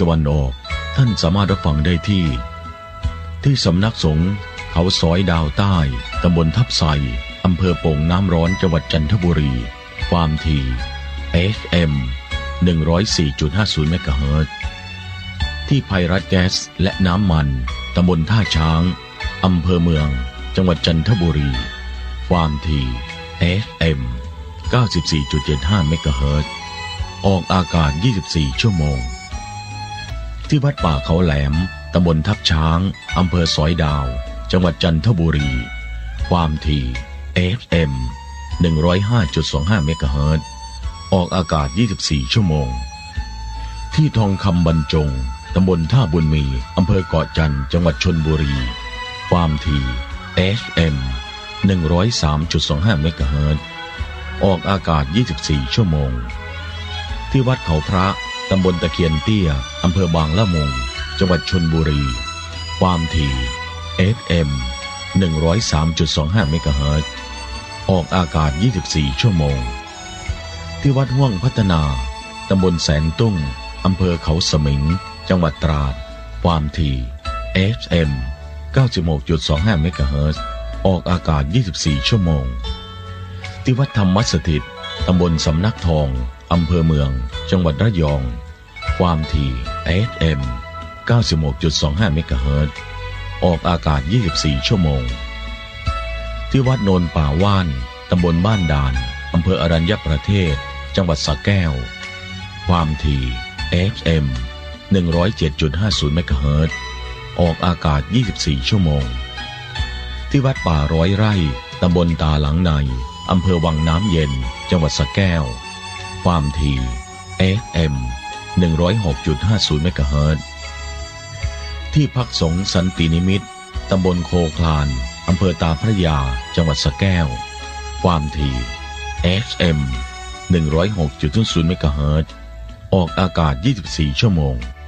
ตะวันออกท่านสามารถรับฟังได้ที่สำนักสงฆ์เขาสอยดาวใต้ตำบลทับไทรอำเภอโป่งน้ำร้อนจังหวัดจันทบุรีความถี่ FM 104.50 เมกะเฮิรตซ์ที่ไพรัตแก๊สและน้ำมันตำบลท่าช้างอำเภอเมืองจังหวัดจันทบุรีความถี่ FM 94.75 เมกะเฮิรตซ์ออกอากาศ24ชั่วโมงที่วัดป่าเขาแหลมตำบลทับช้างอำเภอสอยดาวจังหวัดจันทบุรีความถี่ FM 105.25 เมกะเฮิรตซ์ออกอากาศ24ชั่วโมงที่ทองคำบรรจงตำบลท่าบุญมีอำเภอเกาะจันทร์จังหวัดชลบุรีความถี่ FM 103.25 เมกะเฮิรตซ์ออกอากาศ24ชั่วโมงที่วัดเขาพระตำบลตะเคียนเตี้ยอำเภอบางละมุงจังหวัดชลบุรีความถี่ FM 103.25 เมกะเฮิรตซ์ออกอากาศ24ชั่วโมงที่วัดห้วงพัฒนาตำบลแสนตุ้งอำเภอเขาสมิงจังหวัดตราดความถี่ FM 96.25 เมกะเฮิรตซ์ออกอากาศ24ชั่วโมงที่วัดธรรมสถิตตำบลสำนักทองอำเภอเมืองจังหวัดระยองความถี่ FM 96.25 เมกะเฮิรตซ์ออกอากาศ24ชั่วโมงที่วัดโนนป่าว่านตำบลบ้านด่านอำเภออรัญญประเทศจังหวัดสระแก้วความถี่ FM 107.50 เมกะเฮิรตซ์ออกอากาศ24ชั่วโมงที่วัดป่าร้อยไร่ตำบลตาหลังในอำเภอวังน้ำเย็นจังหวัดสระแก้วความถี่ FM 106.50 เมกะเฮิรตซ์ที่พักสงฆ์สันตินิมิตรตำบลโคคลานอำเภอตาพระยาจังหวัดสระแก้วความถี่ FM 106.00 เมกะเฮิรตซ์ออกอากาศ24ชั่วโมง